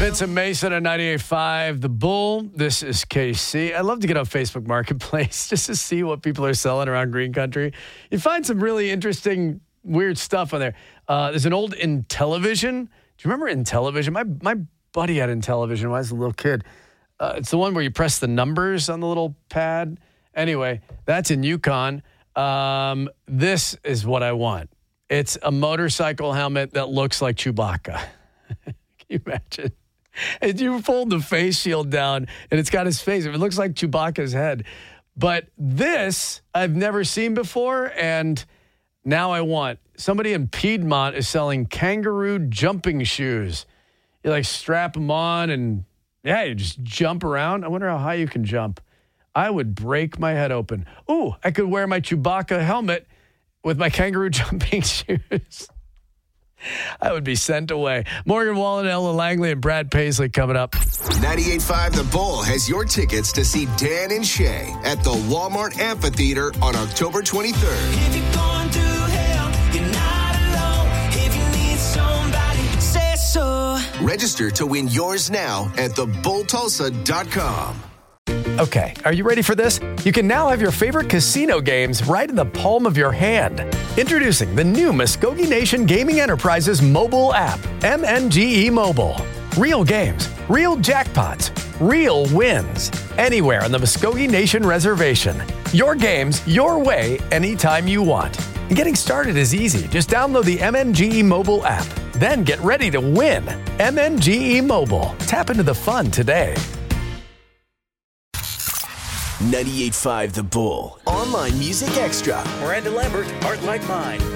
Vincent Mason at 98.5 The Bull. This is KC. I love to get on Facebook Marketplace just to see what people are selling around Green Country. You find some really interesting, weird stuff on there. There's an old Intellivision. Do you remember Intellivision? My buddy had Intellivision when I was a little kid. It's the one where you press the numbers on the little pad. Anyway, that's in Yukon. This is what I want. It's a motorcycle helmet that looks like Chewbacca. Can you imagine? And you fold the face shield down, and it's got his face. It looks like Chewbacca's head. But this I've never seen before, and now I want. Somebody in Piedmont is selling kangaroo jumping shoes. You like strap them on, and yeah, you just jump around. I wonder how high you can jump. I would break my head open. Ooh, I could wear my Chewbacca helmet with my kangaroo jumping shoes. I would be sent away. Morgan Wallen, Ella Langley, and Brad Paisley coming up. 98.5 The Bull has your tickets to see Dan and Shay at the Walmart Amphitheater on October 23rd. If you're going through hell, you're not alone. If you need somebody, say so. Register to win yours now at thebulltulsa.com. Okay, are you ready for this? You can now have your favorite casino games right in the palm of your hand. Introducing the new Muskogee Nation Gaming Enterprises mobile app, MNGE Mobile. Real games, real jackpots, real wins. Anywhere on the Muskogee Nation Reservation. Your games, your way, anytime you want. And getting started is easy. Just download the MNGE Mobile app. Then get ready to win. MNGE Mobile. Tap into the fun today. 98.5 The Bull. Online Music Extra. Miranda Lambert, Heart Like Mine.